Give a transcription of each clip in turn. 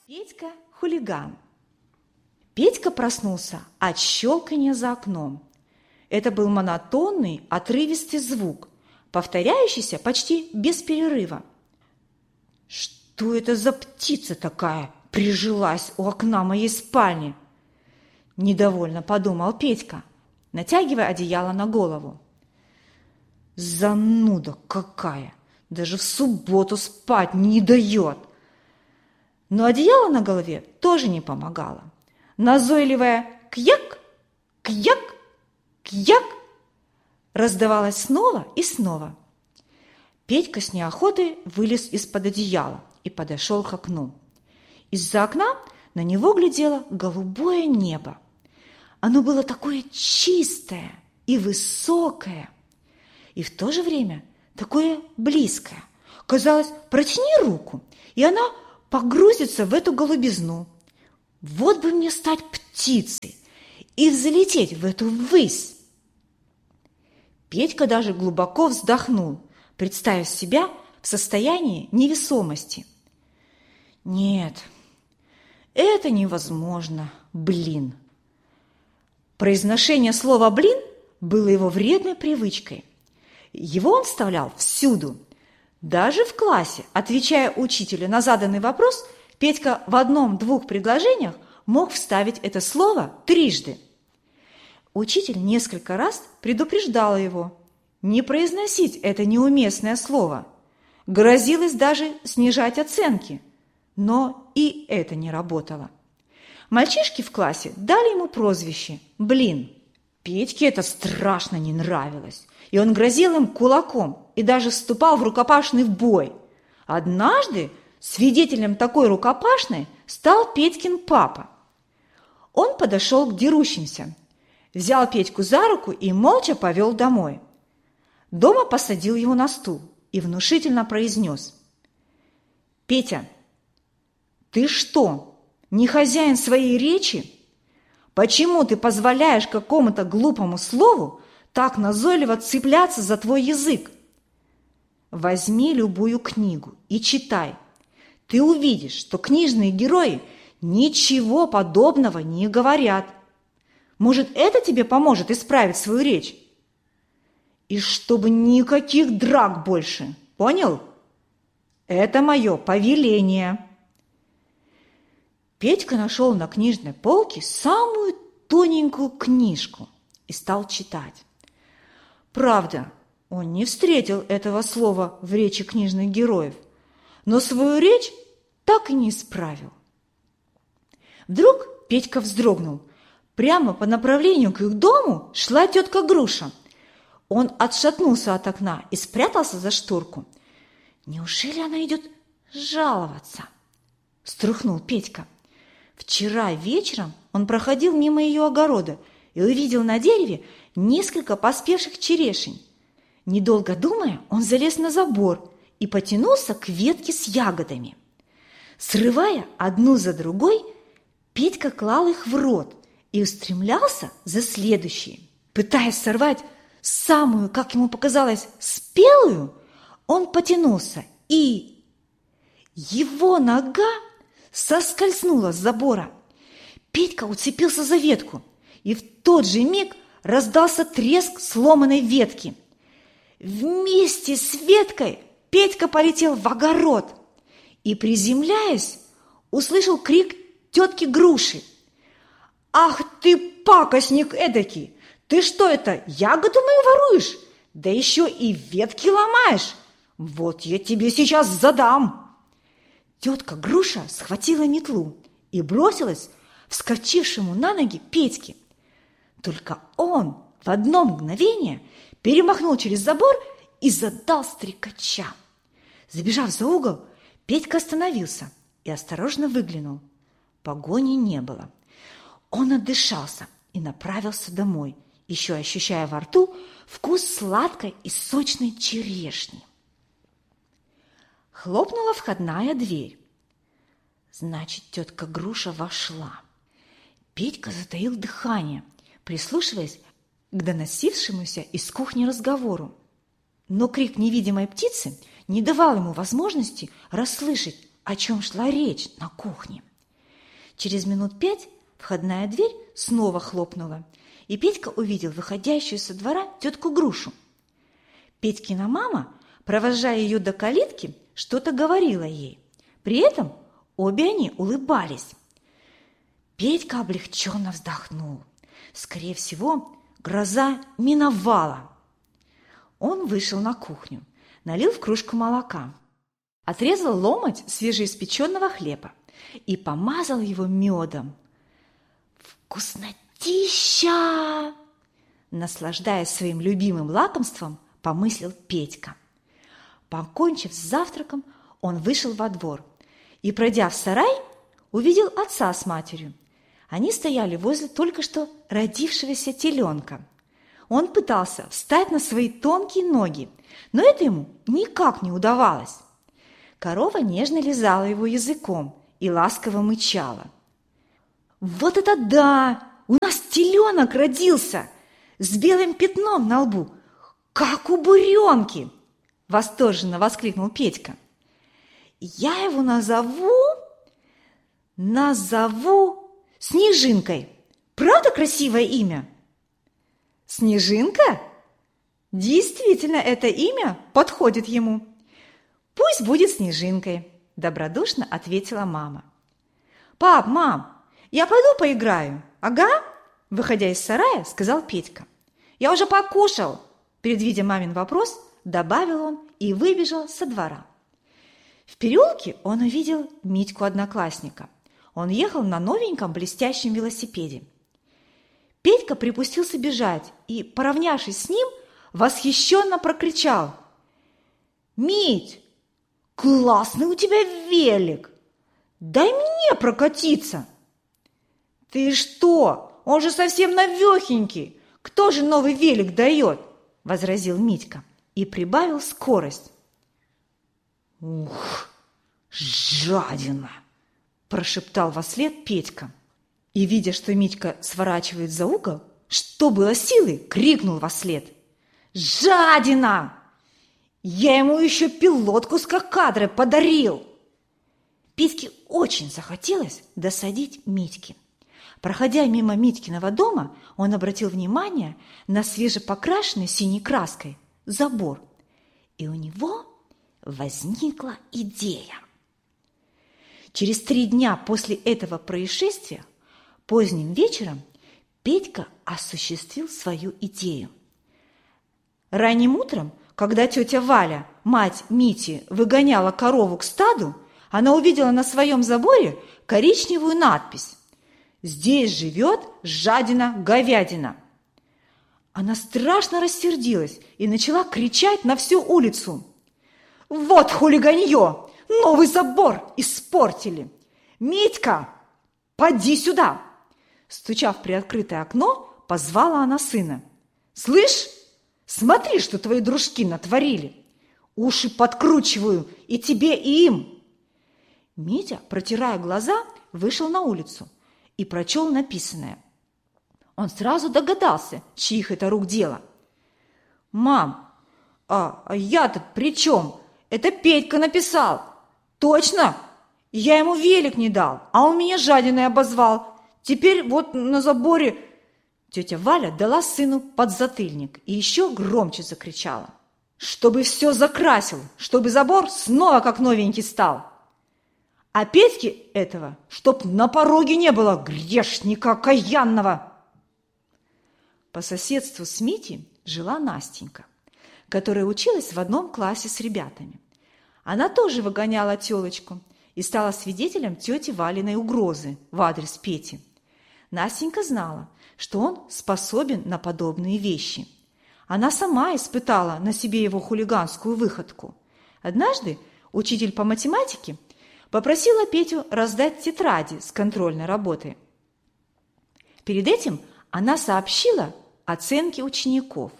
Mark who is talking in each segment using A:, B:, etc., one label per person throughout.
A: Петька хулиган. Петька проснулся от щелканья за окном. Это был монотонный, отрывистый звук, повторяющийся почти без перерыва. «Что это за птица такая прижилась у окна моей спальни?» Недовольно подумал Петька, натягивая одеяло на голову. «Зануда какая! Даже в субботу спать не дает!» Но одеяло на голове тоже не помогало. Назойливое «кьяк, кьяк, кьяк» раздавалось снова и снова. Петька с неохотой вылез из-под одеяла и подошел к окну. Из-за окна на него глядело голубое небо. Оно было такое чистое и высокое, и в то же время такое близкое. Казалось, протяни руку, и она погрузится в эту голубизну. Вот бы мне стать птицей и взлететь в эту высь. Петька даже глубоко вздохнул, представив себя в состоянии невесомости. Нет, это невозможно, блин. Произношение слова «блин» было его вредной привычкой. Его он вставлял всюду. Даже в классе, отвечая учителю на заданный вопрос, Петька в одном-двух предложениях мог вставить это слово трижды. Учитель несколько раз предупреждал его не произносить это неуместное слово. Грозилось даже снижать оценки, но и это не работало. Мальчишки в классе дали ему прозвище «Блин». Петьке это страшно не нравилось, и он грозил им кулаком и даже вступал в рукопашный бой. Однажды свидетелем такой рукопашной стал Петькин папа. Он подошел к дерущимся, взял Петьку за руку и молча повел домой. Дома посадил его на стул и внушительно произнес: «Петя, ты что, не хозяин своей речи? Почему ты позволяешь какому-то глупому слову так назойливо цепляться за твой язык? Возьми любую книгу и читай. Ты увидишь, что книжные герои ничего подобного не говорят. Может, это тебе поможет исправить свою речь? И чтобы никаких драк больше, понял? Это мое повеление». Петька нашел на книжной полке самую тоненькую книжку и стал читать. Правда, он не встретил этого слова в речи книжных героев, но свою речь так и не исправил. Вдруг Петька вздрогнул. Прямо по направлению к их дому шла тетка Груша. Он отшатнулся от окна и спрятался за шторку. «Неужели она идет жаловаться?» – струхнул Петька. Вчера вечером он проходил мимо ее огорода и увидел на дереве несколько поспевших черешень. Недолго думая, он залез на забор и потянулся к ветке с ягодами. Срывая одну за другой, Петька клал их в рот и устремлялся за следующей. Пытаясь сорвать самую, как ему показалось, спелую, он потянулся, и его нога соскользнула с забора. Петька уцепился за ветку, и в тот же миг раздался треск сломанной ветки. Вместе с веткой Петька полетел в огород и, приземляясь, услышал крик тетки Груши: «Ах ты, пакостник эдакий! Ты что это, ягоду мою воруешь? Да еще и ветки ломаешь! Вот я тебе сейчас задам!» Тетка Груша схватила метлу и бросилась вскочившему на ноги Петьке. Только он в одно мгновение перемахнул через забор и задал стрекача. Забежав за угол, Петька остановился и осторожно выглянул. Погони не было. Он отдышался и направился домой, еще ощущая во рту вкус сладкой и сочной черешни. Хлопнула входная дверь. Значит, тетка Груша вошла. Петька затаил дыхание, прислушиваясь к доносившемуся из кухни разговору. Но крик невидимой птицы не давал ему возможности расслышать, о чем шла речь на кухне. Через минут 5 входная дверь снова хлопнула, и Петька увидел выходящую со двора тетку Грушу. Петькина мама, провожая ее до калитки, что-то говорила ей. При этом обе они улыбались. Петька облегченно вздохнул. Скорее всего, гроза миновала. Он вышел на кухню, налил в кружку молока, отрезал ломоть свежеиспеченного хлеба и помазал его медом. «Вкуснотища!» Наслаждаясь своим любимым лакомством, помыслил Петька. Покончив с завтраком, он вышел во двор и, пройдя в сарай, увидел отца с матерью. Они стояли возле только что родившегося теленка. Он пытался встать на свои тонкие ноги, но это ему никак не удавалось. Корова нежно лизала его языком и ласково мычала. «Вот это да! У нас теленок родился! С белым пятном на лбу, как у буренки!» – восторженно воскликнул Петька. «Я его назову Снежинкой. Правда красивое имя?» «Снежинка? Действительно, это имя подходит ему. Пусть будет Снежинкой», – добродушно ответила мама. «Пап, мам, я пойду поиграю». «Ага», – выходя из сарая, сказал Петька. «Я уже покушал», – предвидя мамин вопрос, добавил он и выбежал со двора. В переулке он увидел Митьку-одноклассника. Он ехал на новеньком блестящем велосипеде. Петька припустился бежать и, поравнявшись с ним, восхищенно прокричал: «Мить, классный у тебя велик! Дай мне прокатиться!» «Ты что? Он же совсем новехенький! Кто же новый велик дает?» – возразил Митька и прибавил скорость. «Ух, жадина!» – прошептал вослед Петька. И, видя, что Митька сворачивает за угол, что было силы, крикнул вослед: «Жадина! Я ему еще пилотку с кокадры подарил!» Петьке очень захотелось досадить Митьке. Проходя мимо Митькиного дома, он обратил внимание на свежепокрашенный синей краской забор, и у него возникла идея. Через 3 дня после этого происшествия, поздним вечером, Петька осуществил свою идею. Ранним утром, когда тетя Валя, мать Мити, выгоняла корову к стаду, она увидела на своем заборе коричневую надпись: «Здесь живет жадина-говядина». Она страшно рассердилась и начала кричать на всю улицу: «Вот хулиганье! Новый забор испортили! Митька, поди сюда!» Стуча в приоткрытое окно, позвала она сына. «Слышь, смотри, что твои дружки натворили! Уши подкручиваю и тебе, и им!» Митя, протирая глаза, вышел на улицу и прочел написанное. Он сразу догадался, чьих это рук дело. «Мам, а я-то при чем? Это Петька написал. Точно? Я ему велик не дал, а он меня жадиной обозвал. Теперь вот на заборе...» Тетя Валя дала сыну подзатыльник и еще громче закричала: «Чтобы все закрасил, чтобы забор снова как новенький стал. А Петьки этого, чтоб на пороге не было, грешника окаянного!» По соседству с Митей жила Настенька, которая училась в одном классе с ребятами. Она тоже выгоняла телочку и стала свидетелем тети Валиной угрозы в адрес Пети. Настенька знала, что он способен на подобные вещи. Она сама испытала на себе его хулиганскую выходку. Однажды учитель по математике попросила Петю раздать тетради с контрольной работой. Перед этим она сообщила оценки учеников.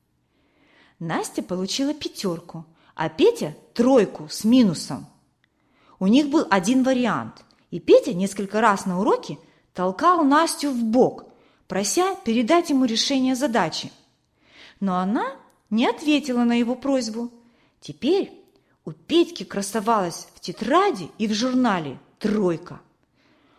A: Настя получила 5, а Петя 3 с минусом. У них был один вариант, и Петя несколько раз на уроке толкал Настю в бок, прося передать ему решение задачи. Но она не ответила на его просьбу. Теперь у Петьки красовалась в тетради и в журнале 3.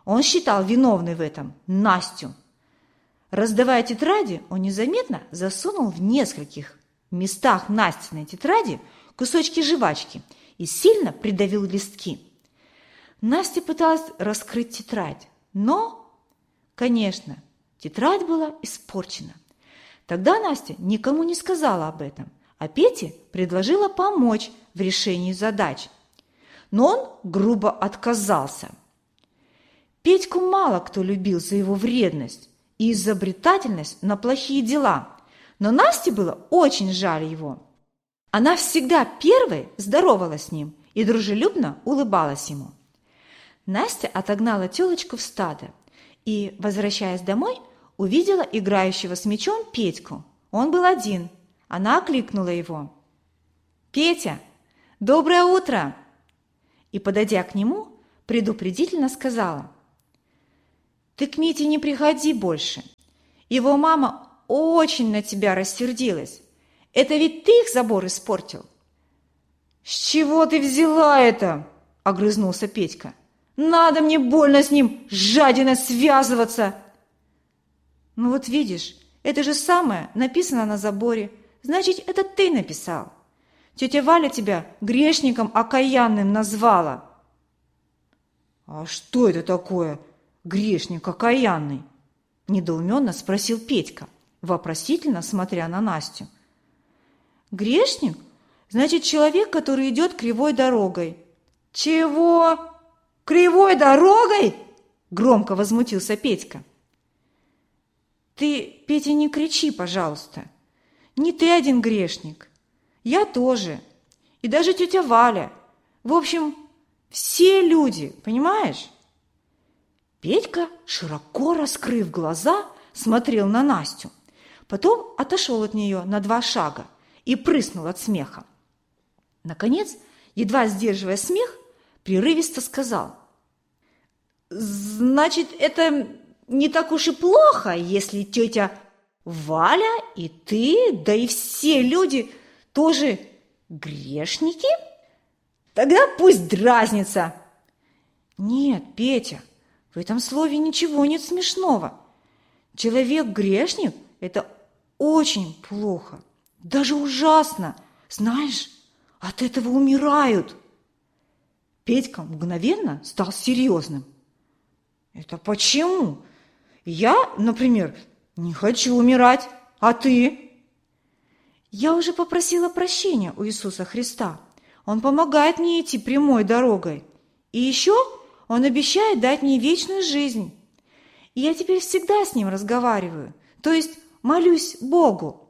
A: Он считал виновной в этом Настю. Раздавая тетради, он незаметно засунул в нескольких местах Настиной тетради кусочки жвачки и сильно придавил листки. Настя пыталась раскрыть тетрадь, но, конечно, тетрадь была испорчена. Тогда Настя никому не сказала об этом, а Пете предложила помочь в решении задач. Но он грубо отказался. Петьку мало кто любил за его вредность и изобретательность на плохие дела, но Насте было очень жаль его. Она всегда первой здоровалась с ним и дружелюбно улыбалась ему. Настя отогнала телочку в стадо и, возвращаясь домой, увидела играющего с мячом Петьку. Он был один. Она окликнула его. «Петя, доброе утро!» И, подойдя к нему, предупредительно сказала: «Ты к Мите не приходи больше. Его мама очень на тебя рассердилась. Это ведь ты их забор испортил». «С чего ты взяла это?» – огрызнулся Петька. «Надо мне больно с ним, жадина, связываться!» «Ну вот видишь, это же самое написано на заборе. Значит, это ты написал. Тетя Валя тебя грешником окаянным назвала». «А что это такое, грешник окаянный?» – недоуменно спросил Петька, вопросительно смотря на Настю. «Грешник? Значит, человек, который идет кривой дорогой». «Чего? Кривой дорогой?» – громко возмутился Петька. «Ты, Петя, не кричи, пожалуйста. Не ты один грешник. Я тоже. И даже тетя Валя. В общем, все люди, понимаешь?» Петька, широко раскрыв глаза, смотрел на Настю. Потом отошел от нее на 2 шага и прыснул от смеха. Наконец, едва сдерживая смех, прерывисто сказал: «Значит, это не так уж и плохо, если тетя Валя и ты, да и все люди тоже грешники? Тогда пусть дразнится». «Нет, Петя, в этом слове ничего нет смешного. Человек-грешник – это очень плохо, даже ужасно. Знаешь, от этого умирают». Петька мгновенно стал серьезным. «Это почему? Я, например, не хочу умирать, а ты?» «Я уже попросила прощения у Иисуса Христа. Он помогает мне идти прямой дорогой. И еще Он обещает дать мне вечную жизнь. И я теперь всегда с Ним разговариваю, то есть молюсь Богу».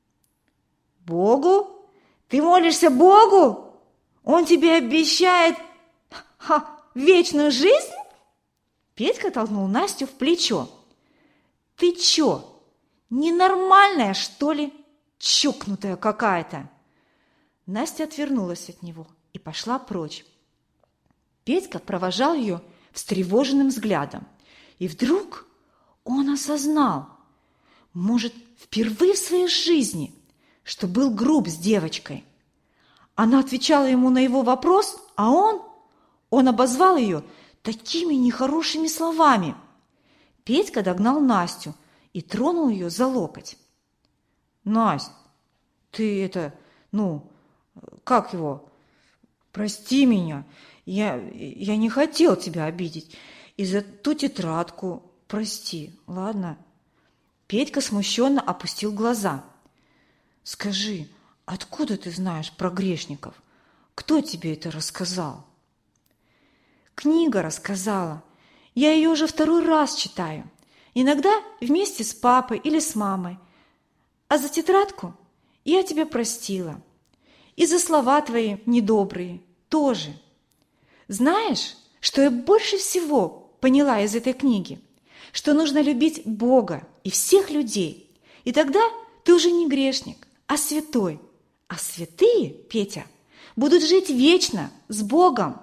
A: «Богу? Ты молишься Богу? Он тебе обещает вечную жизнь?» Петька толкнул Настю в плечо. «Ты чё, ненормальная, что ли? Чокнутая какая-то!» Настя отвернулась от него и пошла прочь. Петька провожал ее встревоженным взглядом. И вдруг он осознал, может, впервые в своей жизни, что был груб с девочкой. Она отвечала ему на его вопрос, а он обозвал ее такими нехорошими словами. Петька догнал Настю и тронул ее за локоть. «Насть, ты это, как его? Прости меня, я не хотел тебя обидеть. И за ту тетрадку прости, ладно?» Петька смущенно опустил глаза. «Скажи, откуда ты знаешь про грешников? Кто тебе это рассказал?» «Книга рассказала. Я ее уже 2-й раз читаю. Иногда вместе с папой или с мамой. А за тетрадку я тебя простила. И за слова твои недобрые тоже. Знаешь, что я больше всего поняла из этой книги? Что нужно любить Бога и всех людей. И тогда ты уже не грешник, а святой. А святые, Петя, будут жить вечно с Богом».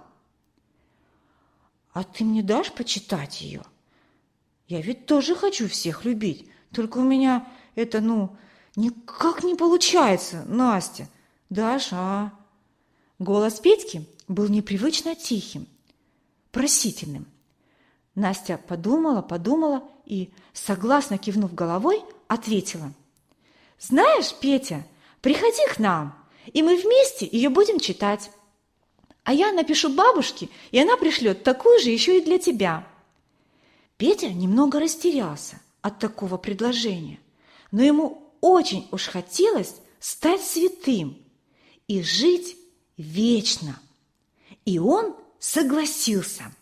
A: «А ты мне дашь почитать ее? Я ведь тоже хочу всех любить, только у меня это, никак не получается, Настя. Дашь, а?» Голос Петьки был непривычно тихим, просительным. Настя подумала и, согласно кивнув головой, ответила: «Знаешь, Петя, приходи к нам, и мы вместе ее будем читать. А я напишу бабушке, и она пришлет такую же еще и для тебя». Петя немного растерялся от такого предложения, но ему очень уж хотелось стать святым и жить вечно. И он согласился.